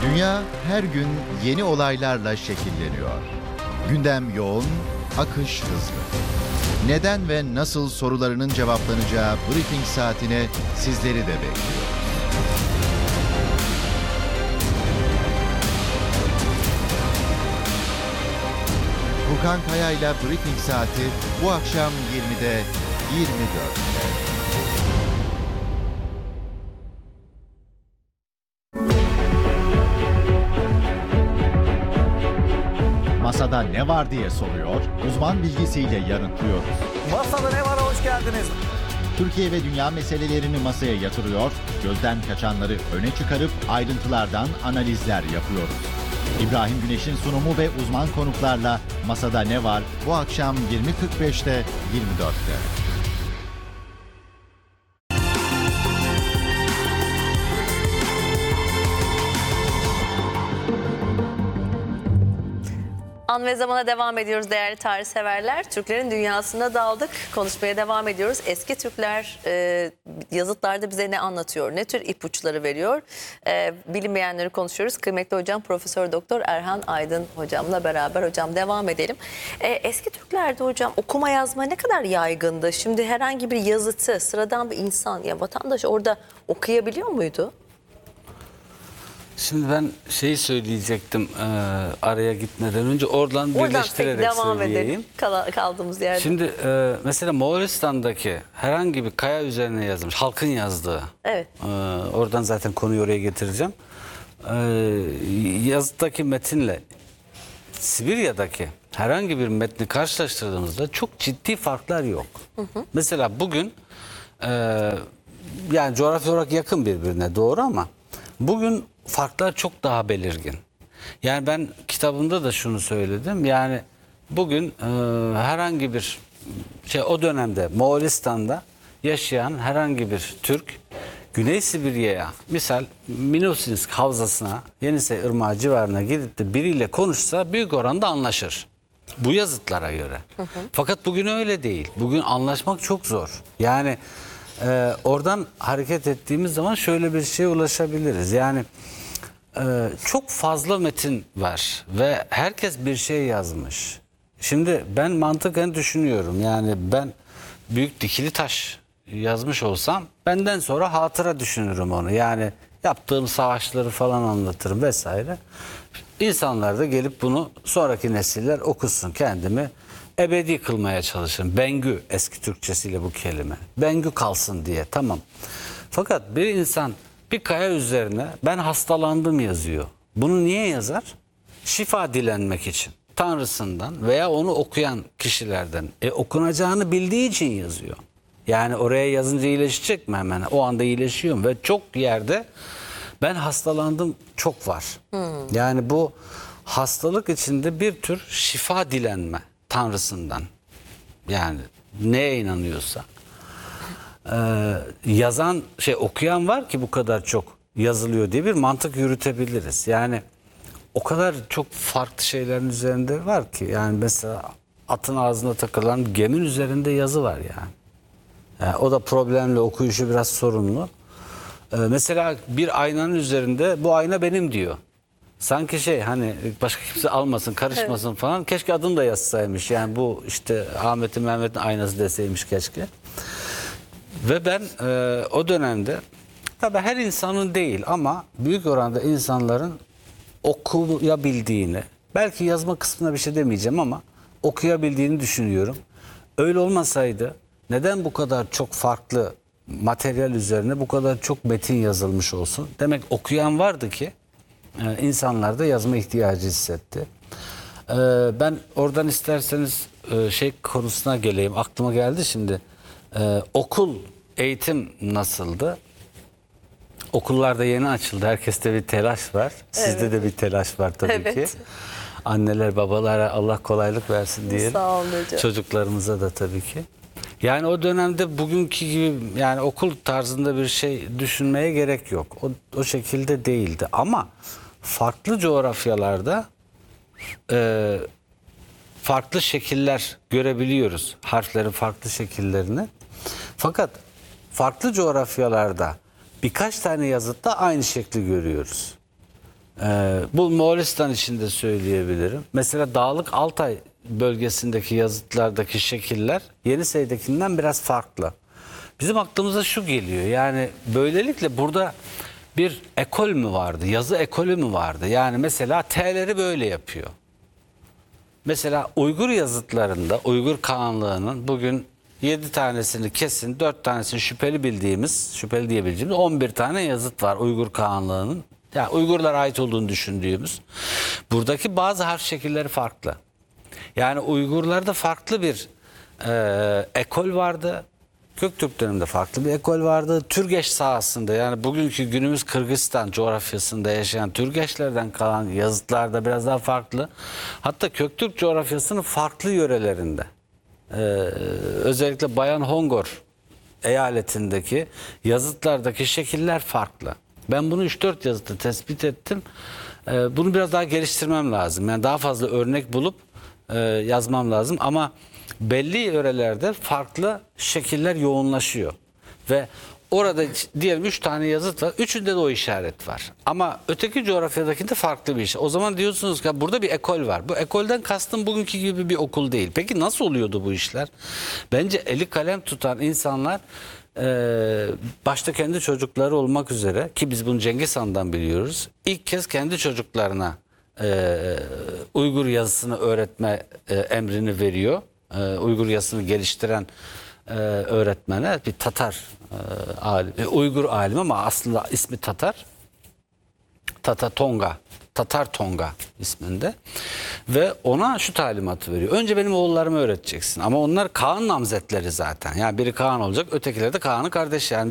Dünya her gün yeni olaylarla şekilleniyor. Gündem yoğun, akış hızlı. Neden ve nasıl sorularının cevaplanacağı briefing saatine sizleri de bekliyor. Furkan Kaya ile briefing saati bu akşam 20'de 24'te. Masada ne var diye soruyor, uzman bilgisiyle yanıtlıyoruz. Masada ne var, hoş geldiniz. Türkiye ve dünya meselelerini masaya yatırıyor, gözden kaçanları öne çıkarıp ayrıntılardan analizler yapıyoruz. İbrahim Güneş'in sunumu ve uzman konuklarla Masada Ne Var bu akşam 20.45'te 24'te. An ve zamana devam ediyoruz değerli tarih severler. Türklerin dünyasına daldık. Konuşmaya devam ediyoruz. Eski Türkler yazıtlarda bize ne anlatıyor? Ne tür ipuçları veriyor? Bilinmeyenleri konuşuyoruz. Kıymetli hocam Profesör Doktor Erhan Aydın hocamla beraber hocam devam edelim. Eski Türklerde hocam okuma yazma ne kadar yaygındı? Şimdi herhangi bir yazıtı sıradan bir insan ya vatandaş orada okuyabiliyor muydu? Şimdi ben şeyi söyleyecektim araya gitmeden önce oradan birleştirerek devam söyleyeyim. edelim kaldığımız yerde. Şimdi mesela Moğolistan'daki herhangi bir kaya üzerine yazılmış, halkın yazdığı. Evet. Oradan zaten konuyu oraya getireceğim. Yazıttaki metinle Sibirya'daki herhangi bir metni karşılaştırdığımızda çok ciddi farklar yok. Mesela bugün yani coğrafi olarak yakın birbirine doğru ama bugün farklar çok daha belirgin. Yani ben kitabımda da şunu söyledim. Yani bugün herhangi bir o dönemde Moğolistan'da yaşayan herhangi bir Türk Güney Sibirya'ya misal Minosinsk havzasına Yenisey Irmağı civarına gidip de biriyle konuşsa büyük oranda anlaşır. Bu yazıtlara göre. Fakat bugün öyle değil. Bugün anlaşmak çok zor. Yani oradan hareket ettiğimiz zaman şöyle bir şeye ulaşabiliriz. Yani çok fazla metin var ve herkes bir şey yazmış. Şimdi ben mantıken düşünüyorum. Yani ben Büyük Dikili Taş yazmış olsam benden sonra hatıra düşünürüm onu. Yani yaptığım savaşları falan anlatırım vesaire. İnsanlar da gelip bunu sonraki nesiller okusun, kendimi ebedi kılmaya çalışırım. Bengü eski Türkçesiyle bu kelime. Bengü kalsın diye, tamam. Fakat bir insan bir kaya üzerine ben hastalandım yazıyor. Bunu niye yazar? Şifa dilenmek için. Tanrısından veya onu okuyan kişilerden. Okunacağını bildiği için yazıyor. Yani oraya yazınca iyileşecek mi hemen? O anda iyileşiyor ve çok yerde ben hastalandım çok var. Yani bu hastalık içinde bir tür şifa dilenme Tanrısından. Yani neye inanıyorsa. Yazan okuyan var ki bu kadar çok yazılıyor diye bir mantık yürütebiliriz. Yani o kadar çok farklı şeylerin üzerinde var ki. Yani mesela atın ağzına takılan gemin üzerinde yazı var yani. O da problemli, okuyuşu biraz sorunlu. Mesela bir aynanın üzerinde bu ayna benim diyor. Sanki hani başka kimse almasın, karışmasın, evet, falan. Keşke adını da yazsaymış. Yani bu işte Ahmet'in Mehmet'in aynası deseymiş keşke. Ve ben o dönemde tabii her insanın değil ama büyük oranda insanların okuyabildiğini, belki yazma kısmına bir şey demeyeceğim ama okuyabildiğini düşünüyorum. Öyle olmasaydı neden bu kadar çok farklı materyal üzerine bu kadar çok metin yazılmış olsun? Demek okuyan vardı ki insanlar da yazma ihtiyacı hissetti. Ben oradan isterseniz konusuna geleyim. Aklıma geldi şimdi. Okul, eğitim nasıldı? Okullarda yeni açıldı. Herkeste bir telaş var. Sizde de bir telaş var tabii, evet, ki. Anneler, babalara Allah kolaylık versin diyelim. Sağ olun hocam. Çocuklarımıza da tabii ki. Yani o dönemde bugünkü gibi yani okul tarzında bir şey düşünmeye gerek yok. O şekilde değildi. Ama farklı coğrafyalarda farklı şekiller görebiliyoruz. Harflerin farklı şekillerini. Fakat farklı coğrafyalarda birkaç tane yazıtta aynı şekli görüyoruz. Bu Moğolistan için de söyleyebilirim. Mesela Dağlık Altay bölgesindeki yazıtlardaki şekiller Yenisey'dekinden biraz farklı. Bizim aklımıza şu geliyor, yani böylelikle burada bir ekol mü vardı, yazı ekolü mü vardı? Yani mesela T'leri böyle yapıyor. Mesela Uygur yazıtlarında, Uygur Kağanlığı'nın bugün 7 tanesini kesin, 4 tanesini şüpheli bildiğimiz, şüpheli diyebileceğimiz 11 tane yazıt var Uygur Kağanlığı'nın. Yani Uygurlara ait olduğunu düşündüğümüz. Buradaki bazı harf şekilleri farklı. Yani Uygurlarda farklı bir ekol vardı. Göktürk döneminde farklı bir ekol vardı. Türgeç sahasında, yani bugünkü günümüz Kırgızistan coğrafyasında yaşayan Türgeçlerden kalan yazıtlarda biraz daha farklı. Hatta Köktürk coğrafyasının farklı yörelerinde, özellikle Bayan Hongor eyaletindeki yazıtlardaki şekiller farklı. Ben bunu 3-4 yazıtta tespit ettim. Bunu biraz daha geliştirmem lazım. Yani daha fazla örnek bulup yazmam lazım ama belli yörelerde farklı şekiller yoğunlaşıyor. Ve orada diyelim 3 tane yazıt var. Üçünde de o işaret var. Ama öteki coğrafyadakinde farklı bir iş. O zaman diyorsunuz ki burada bir ekol var. Bu ekolden kastım bugünkü gibi bir okul değil. Peki nasıl oluyordu bu işler? Bence eli kalem tutan insanlar, başta kendi çocukları olmak üzere, ki biz bunu Cengiz Han'dan biliyoruz, ilk kez kendi çocuklarına Uygur yazısını öğretme emrini veriyor. Uygur yazısını geliştiren öğretmene, bir Tatar alim, Uygur alim ama aslında ismi Tatar. Tatar Tonga isminde. Ve ona şu talimatı veriyor. Önce benim oğullarımı öğreteceksin. Ama onlar Kaan namzetleri zaten. Yani biri Kaan olacak, ötekileri de Kaan'ın kardeşi. Yani